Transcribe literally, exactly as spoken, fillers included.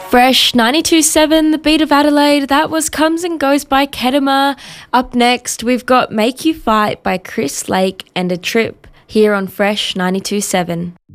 Fresh ninety-two point seven, the beat of Adelaide. That was Comes and Goes by Kedema. Up next, we've got Make You Fight by Chris Lake and A Trip here on Fresh ninety-two point seven.